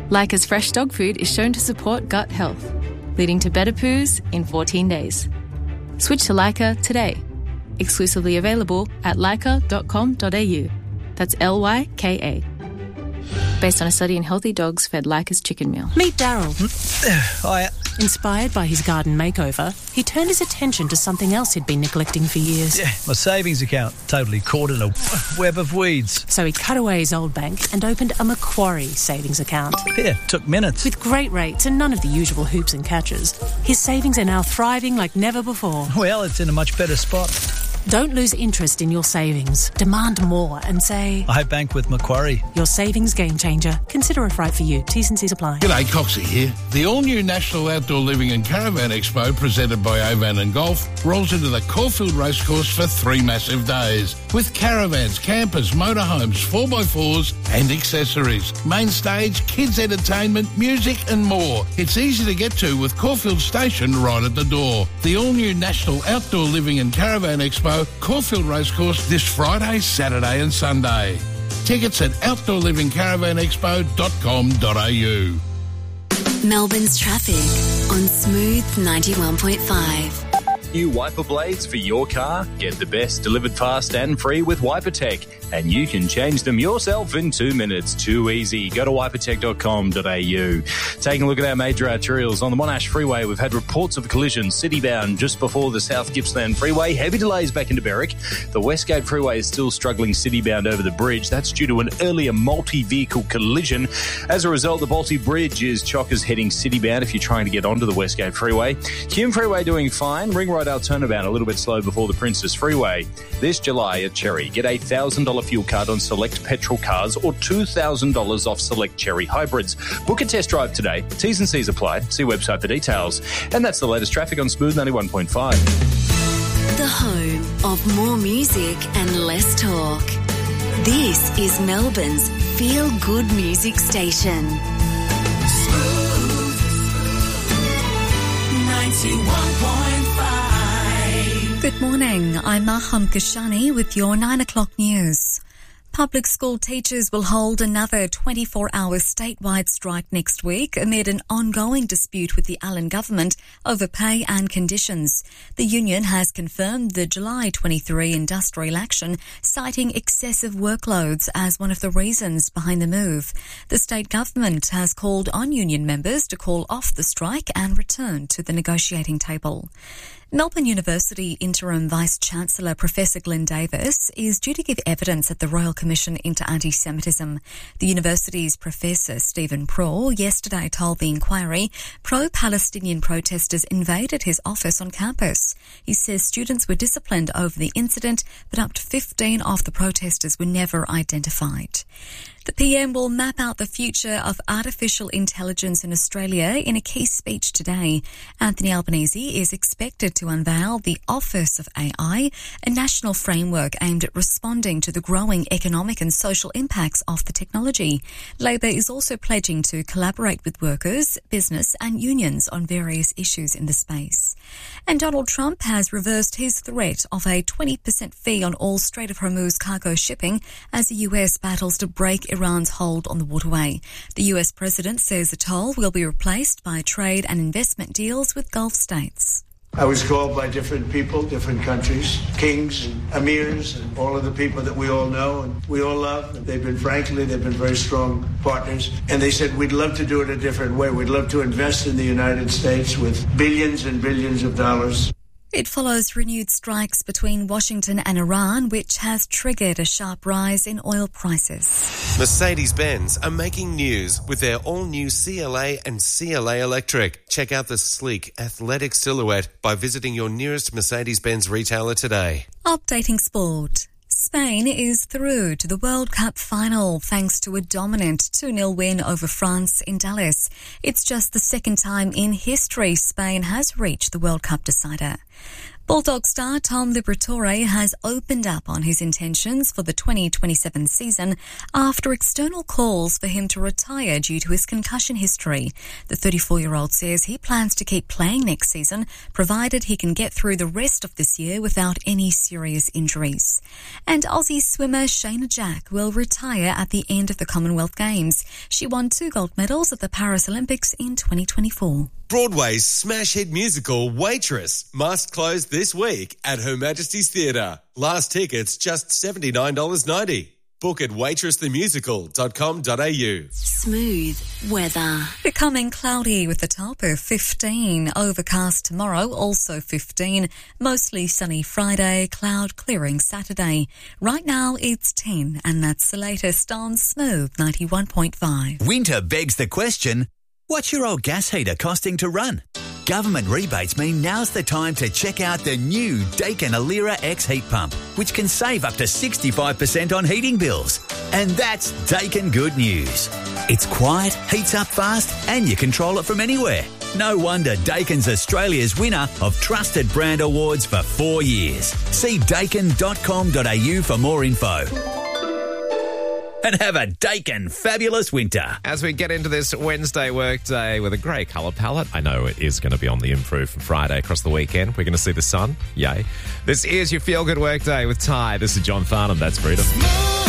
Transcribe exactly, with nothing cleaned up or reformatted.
Leica's fresh dog food is shown to support gut health, leading to better poos in fourteen days. Switch to Leica today. Exclusively available at leica dot com dot a u. That's L Y K A. Based on a study in healthy dogs fed Leica's chicken meal. Meet Daryl. Hi. Inspired by his garden makeover, he turned his attention to something else he'd been neglecting for years. Yeah, my savings account, totally caught in a web of weeds. So he cut away his old bank and opened a Macquarie savings account. Yeah, took minutes. With great rates and none of the usual hoops and catches, his savings are now thriving like never before. Well, it's in a much better spot. Don't lose interest in your savings. Demand more and say, I bank with Macquarie. Your savings game changer. Consider if right for you. T's and C's apply. G'day, Coxie here. The all-new National Outdoor Living and Caravan Expo presented by Avan and Golf rolls into the Caulfield Racecourse for three massive days with caravans, campers, motorhomes, four by fours and accessories. Main stage, kids entertainment, music and more. It's easy to get to with Caulfield Station right at the door. The all-new National Outdoor Living and Caravan Expo, Caulfield Racecourse, this Friday, Saturday and Sunday. Tickets at outdoor living caravan expo dot com dot a u. Melbourne's traffic on Smooth ninety-one point five. New wiper blades for your car? Get the best delivered fast and free with WiperTech. And you can change them yourself in two minutes. Too easy. Go to wiper tech dot com dot a u. Taking a look at our major arterials. On the Monash Freeway, we've had reports of a collision city-bound just before the South Gippsland Freeway. Heavy delays back into Berwick. The Westgate Freeway is still struggling city-bound over the bridge. That's due to an earlier multi-vehicle collision. As a result, the Balti Bridge is chockers heading city-bound if you're trying to get onto the Westgate Freeway. Hume Freeway doing fine. Ring Road out turnabout a little bit slow before the Princess Freeway. This July at Cherry, get a one thousand dollars fuel card on select petrol cars or two thousand dollars off select Cherry hybrids. Book a test drive today. T's and C's apply. See website for details. And that's the latest traffic on Smooth ninety-one point five. The home of more music and less talk. This is Melbourne's feel-good music station. Smooth ninety-one point five. Good morning, I'm Maham Kashani with your nine o'clock news. Public school teachers will hold another twenty-four hour statewide strike next week amid an ongoing dispute with the Allen government over pay and conditions. The union has confirmed the July twenty-three industrial action, citing excessive workloads as one of the reasons behind the move. The state government has called on union members to call off the strike and return to the negotiating table. Melbourne University Interim Vice-Chancellor Professor Glenn Davis is due to give evidence at the Royal Commission into Anti-Semitism. The university's Professor Stephen Prawl yesterday told the inquiry pro-Palestinian protesters invaded his office on campus. He says students were disciplined over the incident, but up to fifteen of the protesters were never identified. The P M will map out the future of artificial intelligence in Australia in a key speech today. Anthony Albanese is expected to unveil the Office of A I, a national framework aimed at responding to the growing economic and social impacts of the technology. Labor is also pledging to collaborate with workers, business and unions on various issues in the space. And Donald Trump has reversed his threat of a twenty percent fee on all Strait of Hormuz cargo shipping as the U S battles to break Iran's hold on the waterway. The U S president says the toll will be replaced by trade and investment deals with Gulf states. I was called by different people, different countries, kings and emirs and all of the people that we all know and we all love. They've been, frankly, they've been very strong partners. And they said, we'd love to do it a different way. We'd love to invest in the United States with billions and billions of dollars. It follows renewed strikes between Washington and Iran, which has triggered a sharp rise in oil prices. Mercedes-Benz are making news with their all-new C L A and C L A Electric. Check out the sleek, athletic silhouette by visiting your nearest Mercedes-Benz retailer today. Updating sport. Spain is through to the World Cup final thanks to a dominant two nil win over France in Dallas. It's just the second time in history Spain has reached the World Cup decider. Bulldog star Tom Liberatore has opened up on his intentions for the twenty twenty-seven season after external calls for him to retire due to his concussion history. The thirty-four-year-old says he plans to keep playing next season, provided he can get through the rest of this year without any serious injuries. And Aussie swimmer Shayna Jack will retire at the end of the Commonwealth Games. She won two gold medals at the Paris Olympics in twenty twenty-four. Broadway's smash hit musical Waitress must close this week at Her Majesty's Theatre. Last tickets just seventy-nine dollars ninety. Book at waitress the musical dot com dot a u. Smooth weather. Becoming cloudy with a top of fifteen. Overcast tomorrow, also fifteen. Mostly sunny Friday, cloud clearing Saturday. Right now it's ten, and that's the latest on Smooth ninety-one point five. Winter begs the question, what's your old gas heater costing to run? Government rebates mean now's the time to check out the new Daikin Alira X heat pump, which can save up to sixty-five percent on heating bills. And that's Daikin good news. It's quiet, heats up fast, and you control it from anywhere. No wonder Daikin's Australia's winner of Trusted Brand Awards for four years. See daikin dot com dot a u for more info. And have a Daikin fabulous winter. As we get into this Wednesday workday with a grey colour palette, I know it is going to be on the improve from Friday across the weekend. We're going to see the sun. Yay. This is your Feel Good Workday with Ty. This is John Farnham. That's Freedom.